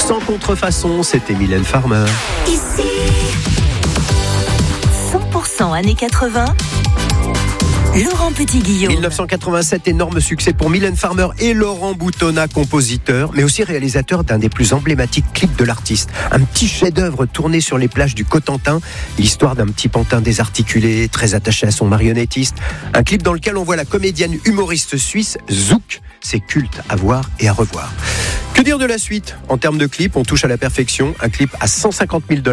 sans contrefaçon, c'était Mylène Farmer. Ici 100% années 80. Laurent Petit-Guillaume. 1987, énorme succès pour Mylène Farmer et Laurent Boutonnat, compositeur, mais aussi réalisateur d'un des plus emblématiques clips de l'artiste. Un petit chef-d'œuvre tourné sur les plages du Cotentin, l'histoire d'un petit pantin désarticulé, très attaché à son marionnettiste. Un clip dans lequel on voit la comédienne humoriste suisse Zouk. C'est culte à voir et à revoir. Que dire de la suite ? En termes de clip, on touche à la perfection. Un clip à $150 000